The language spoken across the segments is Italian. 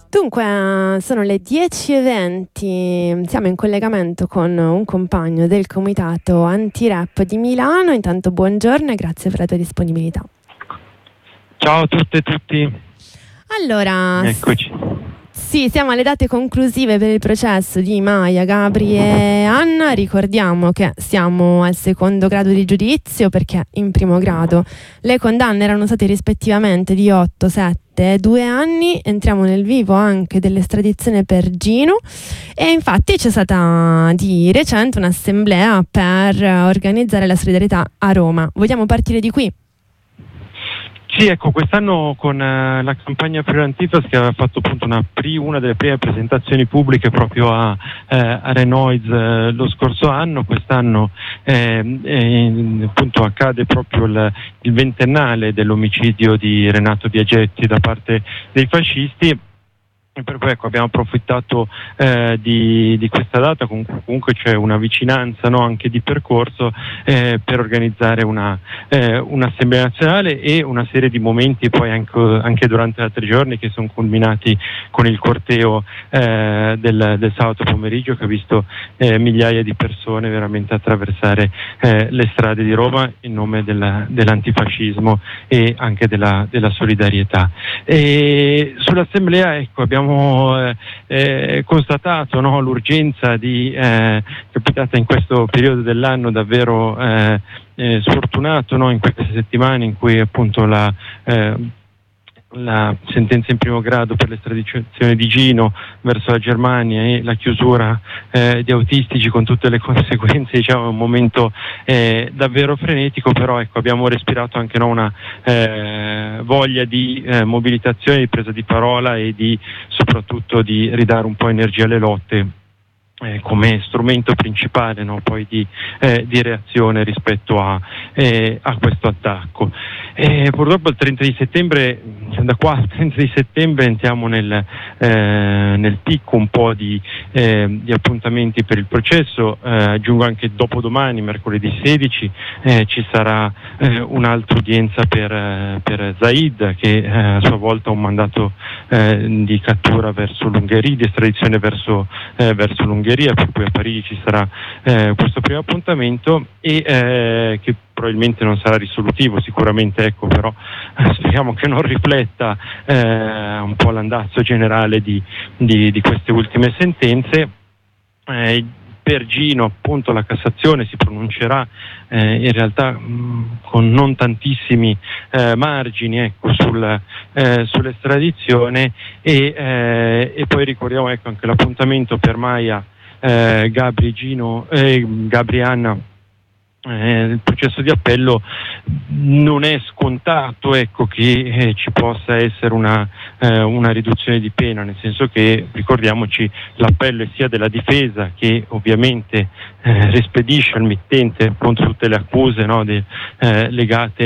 Dunque, sono le 10:20, siamo in collegamento con un compagno del comitato anti-rap di Milano. Intanto buongiorno e grazie per la tua disponibilità. Ciao a tutte e tutti. Allora, eccoci. Sì, siamo alle date conclusive per il processo di Maya, Gabri e Anna. Ricordiamo che siamo al secondo grado di giudizio, perché in primo grado le condanne erano state rispettivamente di 8, 7 e 2 anni. Entriamo nel vivo anche dell'estradizione per Gino e infatti c'è stata di recente un'assemblea per organizzare la solidarietà a Roma. Vogliamo partire di qui? Sì, ecco, quest'anno con la campagna Freedom Antifas, che aveva fatto appunto una delle prime presentazioni pubbliche proprio a Renoise lo scorso anno, quest'anno appunto accade proprio il ventennale dell'omicidio di Renato Biagetti da parte dei fascisti. Per cui ecco, abbiamo approfittato di questa data, comunque c'è una vicinanza, no, anche di percorso per organizzare un'assemblea nazionale e una serie di momenti poi anche durante altri giorni che sono culminati con il corteo del sabato pomeriggio, che ha visto migliaia di persone veramente attraversare le strade di Roma in nome dell'antifascismo e anche della solidarietà. E sull'assemblea ecco, abbiamo constatato, no, l'urgenza capitata in questo periodo dell'anno davvero sfortunato, no, in queste settimane in cui appunto la sentenza in primo grado per l'estradizione di Gino verso la Germania e la chiusura di Autistici con tutte le conseguenze, diciamo, è un momento davvero frenetico, però ecco, abbiamo respirato anche, no, una voglia di mobilitazione, di presa di parola e soprattutto di ridare un po' energia alle lotte come strumento principale, no, poi di reazione rispetto a questo attacco. Purtroppo il 30 di settembre, da qua al 30 di settembre entriamo nel picco un po' di appuntamenti per il processo. Aggiungo anche dopodomani, mercoledì 16, ci sarà un'altra udienza per Zaid, che a sua volta ha un mandato di cattura verso l'Ungheria, di estradizione verso l'Ungheria, per cui a Parigi ci sarà questo primo appuntamento e che probabilmente non sarà risolutivo, sicuramente, ecco, però speriamo che non rifletta un po' l'andazzo generale di queste ultime sentenze. Per Gino appunto la Cassazione si pronuncerà in realtà con non tantissimi margini, ecco, sull'estradizione e poi ricordiamo, ecco, anche l'appuntamento per Maya, Gabri e Anna. Il processo di appello non è scontato, ecco, che ci possa essere una riduzione di pena, nel senso che, ricordiamoci, l'appello è sia della difesa, che ovviamente rispedisce al mittente contro tutte le accuse, no, legate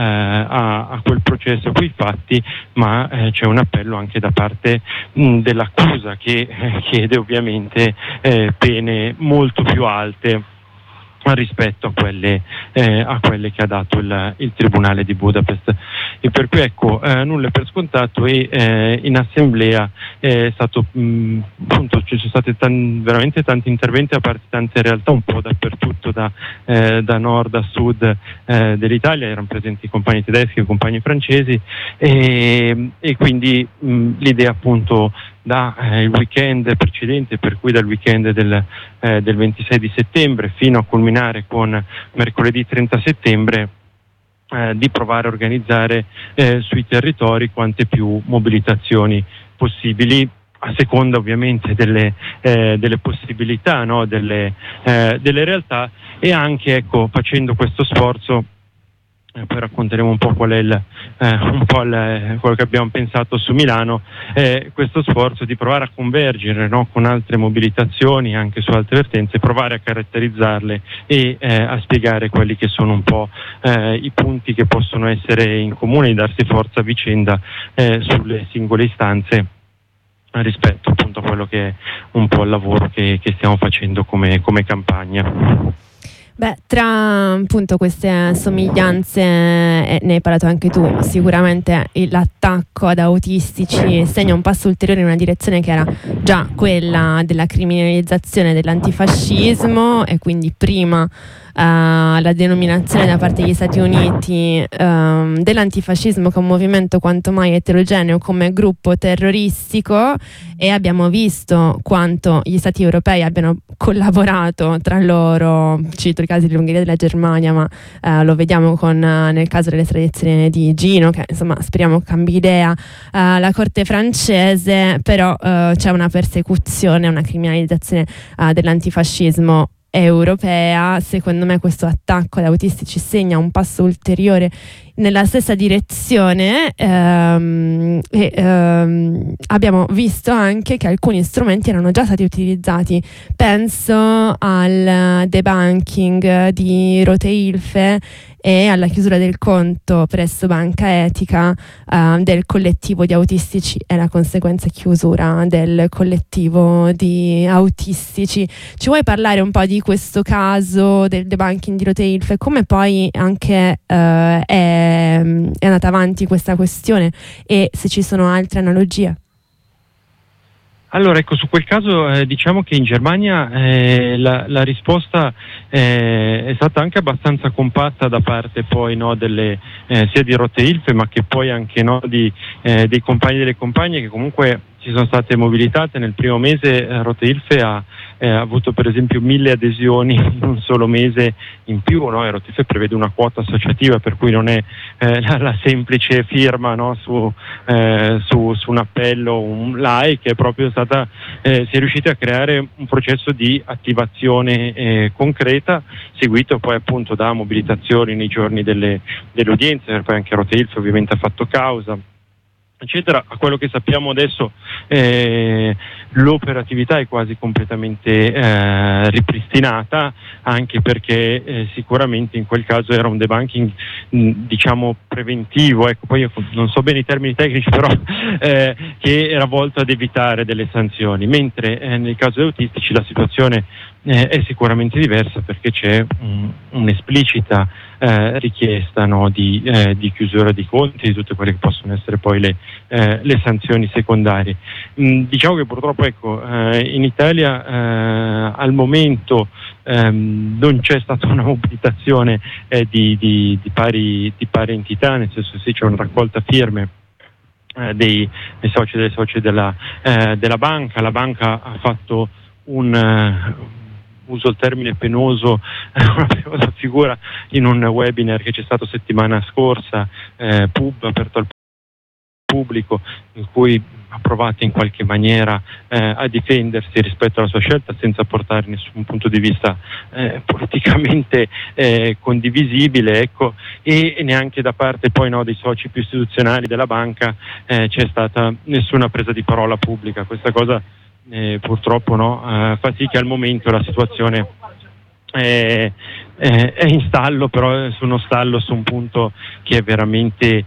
a quel processo, a quei fatti, ma c'è un appello anche da parte dell'accusa, che chiede ovviamente pene molto più alte rispetto a quelle che ha dato il Tribunale di Budapest. E per cui ecco, nulla è per scontato e in assemblea è stato appunto, ci sono stati veramente tanti interventi da parte di tante realtà un po' dappertutto, da nord a sud dell'Italia. Erano presenti i compagni tedeschi, i compagni francesi e quindi l'idea appunto il weekend precedente, per cui dal weekend del 26 di settembre fino a culminare con mercoledì 30 settembre, di provare a organizzare sui territori quante più mobilitazioni possibili, a seconda ovviamente delle possibilità, no, delle realtà, e anche, ecco, facendo questo sforzo. Poi racconteremo un po' qual è quello che abbiamo pensato su Milano, questo sforzo di provare a convergere, no, con altre mobilitazioni anche su altre vertenze, provare a caratterizzarle e a spiegare quelli che sono un po' i punti che possono essere in comune, di darsi forza a vicenda sulle singole istanze rispetto appunto a quello che è un po' il lavoro che stiamo facendo come campagna. Beh, tra appunto queste somiglianze, ne hai parlato anche tu, sicuramente l'attacco ad autistici segna un passo ulteriore in una direzione che era già quella della criminalizzazione dell'antifascismo, e quindi prima la denominazione da parte degli Stati Uniti dell'antifascismo come movimento quanto mai eterogeneo, come gruppo terroristico, e abbiamo visto quanto gli Stati europei abbiano collaborato tra loro. Cito i casi dell'Ungheria e della Germania, ma lo vediamo nel caso dell'estradizione di Gino, che insomma speriamo cambi idea la corte francese, però c'è una persecuzione, una criminalizzazione dell'antifascismo europea. Secondo me questo attacco ad autistici segna un passo ulteriore nella stessa direzione, abbiamo visto anche che alcuni strumenti erano già stati utilizzati. Penso al debunking di Rote-Ilfe e alla chiusura del conto presso Banca Etica del collettivo di autistici e la conseguenza chiusura del collettivo di autistici. Ci vuoi parlare un po' di questo caso del debunking di Rote-Ilfe, come poi anche è andata avanti questa questione, e se ci sono altre analogie? Allora, ecco, su quel caso diciamo che in Germania la risposta è stata anche abbastanza compatta da parte poi sia di Rote-Ilfe, ma che poi anche dei compagni e delle compagne che comunque ci sono state mobilitate. Nel primo mese Rote-Ilfe ha avuto per esempio 1000 adesioni in un solo mese in più, no? E Rote-Ilfe prevede una quota associativa, per cui non è la semplice firma, no? su un appello, un like, è proprio stata si è riusciti a creare un processo di attivazione concreta, seguito poi appunto da mobilitazioni nei giorni delle udienze. Poi anche Rote-Ilfe ovviamente ha fatto causa, eccetera. A quello che sappiamo adesso l'operatività è quasi completamente ripristinata, anche perché sicuramente in quel caso era un debunking diciamo preventivo, ecco, poi io non so bene i termini tecnici, però che era volto ad evitare delle sanzioni, mentre nel caso degli autistici la situazione è sicuramente diversa, perché c'è un'esplicita richiesta, no, di chiusura di conti, di tutte quelle che possono essere poi le sanzioni secondarie. Diciamo che purtroppo, ecco, in Italia al momento non c'è stata una mobilitazione di pari entità, nel senso sì, c'è una raccolta firme dei soci e delle socie della banca. La banca ha fatto uso il termine penoso, una penosa figura in un webinar che c'è stato settimana scorsa, aperto al pubblico, in cui ha provato in qualche maniera a difendersi rispetto alla sua scelta, senza portare nessun punto di vista politicamente condivisibile, ecco, e neanche da parte poi dei soci più istituzionali della banca c'è stata nessuna presa di parola pubblica. Questa cosa purtroppo fa sì che al momento la situazione è in stallo, però è su uno stallo su un punto che è veramente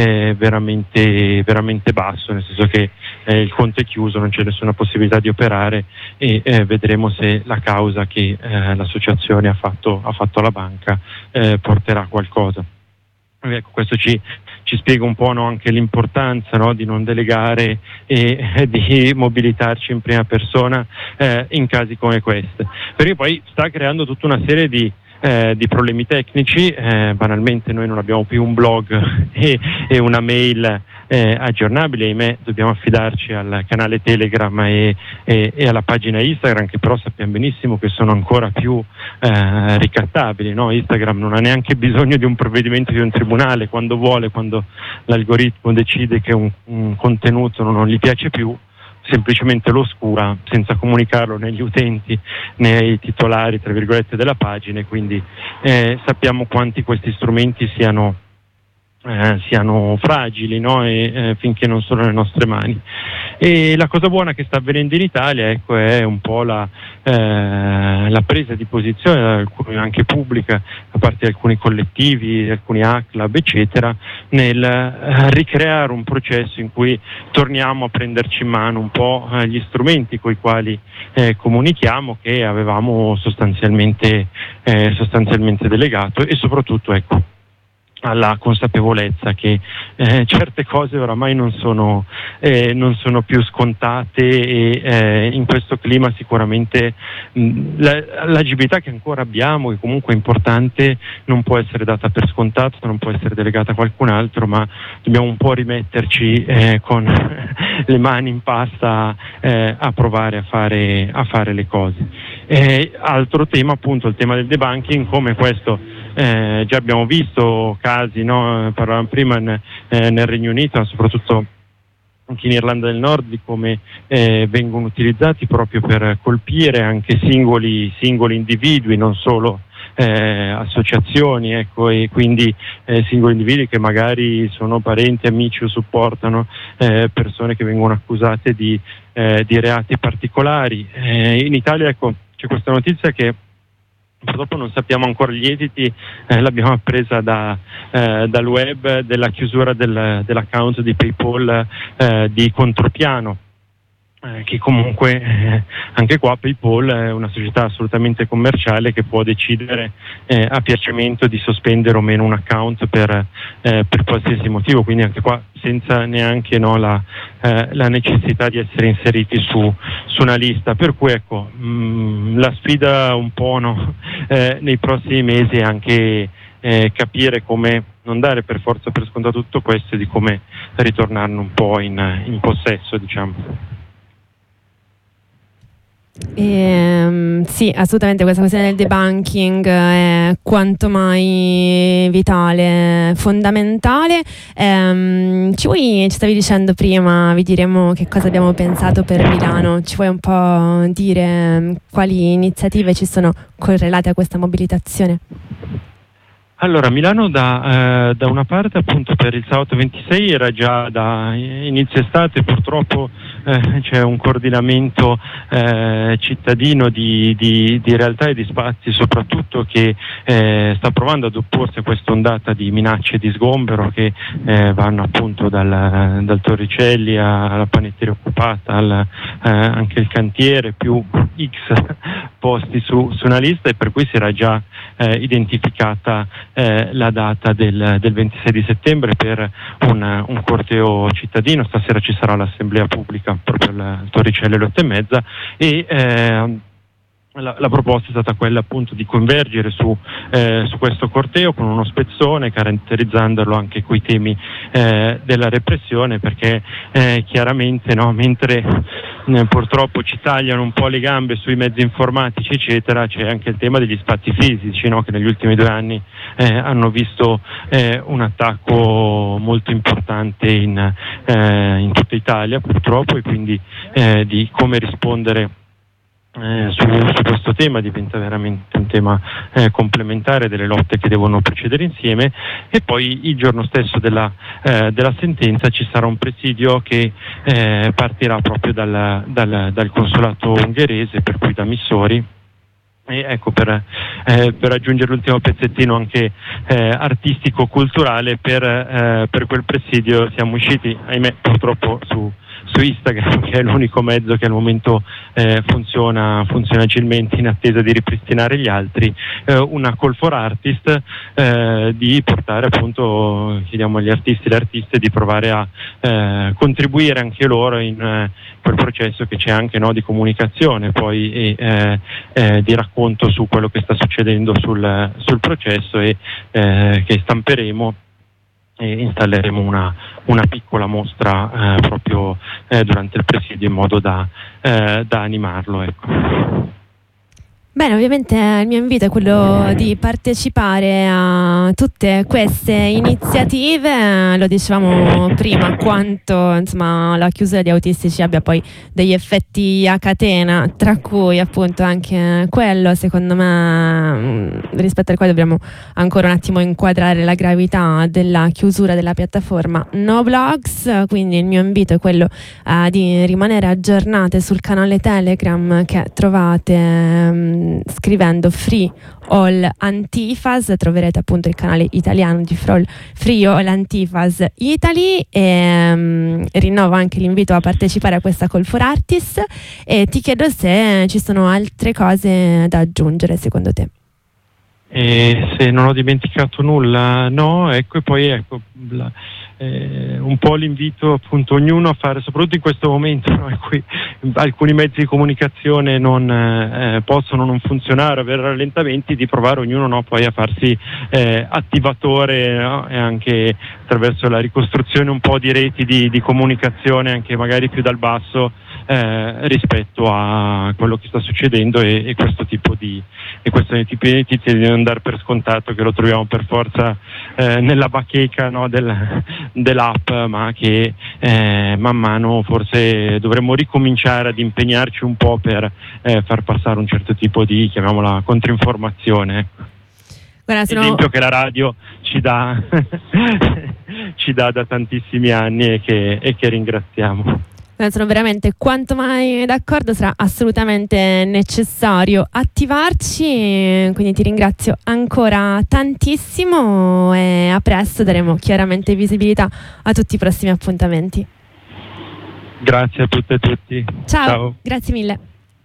basso, nel senso che il conto è chiuso, non c'è nessuna possibilità di operare, e vedremo se la causa che l'associazione ha fatto alla banca porterà a qualcosa. Ecco, questo ci spiega un po' anche l'importanza di non delegare e di mobilitarci in prima persona in casi come questi, perché poi sta creando tutta una serie di problemi tecnici. Banalmente noi non abbiamo più un blog e una mail aggiornabili, ahimè dobbiamo affidarci al canale Telegram e alla pagina Instagram, che però sappiamo benissimo che sono ancora più ricattabili, no? Instagram non ha neanche bisogno di un provvedimento di un tribunale. Quando vuole, quando l'algoritmo decide che un contenuto non gli piace più, semplicemente lo oscura senza comunicarlo né agli utenti né ai titolari, tra virgolette, della pagina, e quindi sappiamo quanti questi strumenti siano fragili, no? E finché non sono nelle nostre mani. E la cosa buona che sta avvenendo in Italia, ecco, è un po' la presa di posizione anche pubblica da parte di alcuni collettivi, alcuni ACLAB eccetera, nel ricreare un processo in cui torniamo a prenderci in mano un po' gli strumenti con i quali comunichiamo, che avevamo sostanzialmente delegato, e soprattutto, ecco, alla consapevolezza che certe cose oramai non sono più scontate, e in questo clima sicuramente l'agibilità che ancora abbiamo, che comunque è importante, non può essere data per scontato, non può essere delegata a qualcun altro, ma dobbiamo un po' rimetterci con le mani in pasta a provare a fare le cose. Altro tema, appunto, il tema del debunking, come questo già abbiamo visto casi, no? Parlavamo prima nel Regno Unito, ma soprattutto anche in Irlanda del Nord, di come vengono utilizzati proprio per colpire anche singoli individui, non solo associazioni, ecco, e quindi singoli individui che magari sono parenti, amici o supportano persone che vengono accusate di reati particolari. In Italia, ecco, c'è questa notizia che purtroppo non sappiamo ancora gli esiti, l'abbiamo appresa dal web, della chiusura dell'account di PayPal di Contropiano, che comunque anche qua PayPal è una società assolutamente commerciale che può decidere a piacimento di sospendere o meno un account per qualsiasi motivo, quindi anche qua senza neanche la necessità di essere inseriti su una lista, per cui ecco, la sfida un po' nei prossimi mesi è anche capire come non dare per forza per scontato tutto questo e di come ritornarne un po' in possesso, diciamo. Sì, assolutamente, questa questione del debunking è quanto mai vitale, fondamentale. Ci stavi dicendo prima, vi diremo che cosa abbiamo pensato per Milano. Ci vuoi un po' dire quali iniziative ci sono correlate a questa mobilitazione? Allora, Milano da una parte, appunto, per il sabato 26 era già da inizio estate, purtroppo c'è un coordinamento cittadino di realtà e di spazi soprattutto che sta provando ad opporsi a questa ondata di minacce di sgombero che vanno appunto dal Torricelli alla panetteria occupata, anche il cantiere, più X posti su una lista, e per cui si era già identificata la data del 26 di settembre per un corteo cittadino. Stasera ci sarà l'assemblea pubblica proprio al Torricelli alle 8:30, e la proposta è stata quella appunto di convergere su questo corteo con uno spezzone, caratterizzandolo anche coi temi della repressione, perché chiaramente, no, mentre purtroppo ci tagliano un po' le gambe sui mezzi informatici eccetera, c'è anche il tema degli spazi fisici, no, che negli ultimi 2 anni hanno visto un attacco molto importante in tutta Italia purtroppo, e quindi di come rispondere su questo tema diventa veramente un tema complementare delle lotte che devono procedere insieme. E poi il giorno stesso della sentenza ci sarà un presidio che partirà proprio dal consolato ungherese, per cui da Missori. E ecco, per aggiungere l'ultimo pezzettino anche artistico-culturale, per quel presidio siamo usciti, ahimè, purtroppo su Instagram, che è l'unico mezzo che al momento funziona agilmente in attesa di ripristinare gli altri, una call for artist, di portare appunto, chiediamo agli artisti e alle artiste di provare a contribuire anche loro in quel processo che c'è anche, no, di comunicazione poi e di racconto su quello che sta succedendo sul processo, e che stamperemo e installeremo una piccola mostra proprio durante il presidio, in modo da animarlo, ecco. Bene, ovviamente il mio invito è quello di partecipare a tutte queste iniziative. Lo dicevamo prima, quanto insomma la chiusura di autistici abbia poi degli effetti a catena, tra cui appunto anche quello, secondo me, rispetto al quale dobbiamo ancora un attimo inquadrare la gravità della chiusura della piattaforma Noblogs. Quindi il mio invito è quello di rimanere aggiornate sul canale Telegram che trovate scrivendo Free All Antifas. Troverete appunto il canale italiano di Free All Antifas Italy, e rinnovo anche l'invito a partecipare a questa Call for Artists, e ti chiedo se ci sono altre cose da aggiungere secondo te. E se non ho dimenticato nulla, no, ecco, e poi ecco un po' l'invito appunto ognuno a fare, soprattutto in questo momento, no, in cui alcuni mezzi di comunicazione non possono non funzionare, avere rallentamenti, di provare ognuno, no, poi a farsi attivatore, no, e anche attraverso la ricostruzione un po' di reti di comunicazione anche magari più dal basso rispetto a quello che sta succedendo, e questo tipo di notizie di non dar per scontato che lo troviamo per forza nella bacheca, no, dell'app, ma che man mano forse dovremmo ricominciare ad impegnarci un po' per far passare un certo tipo di, chiamiamola, controinformazione. Esempio che la radio ci dà da tantissimi anni e che ringraziamo. Sono veramente quanto mai d'accordo, sarà assolutamente necessario attivarci, quindi ti ringrazio ancora tantissimo e a presto, daremo chiaramente visibilità a tutti i prossimi appuntamenti. Grazie a tutte e tutti. Ciao. Grazie mille.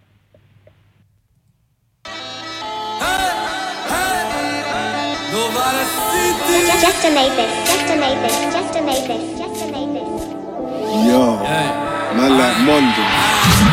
Just to make this. Yo, man like Mondo.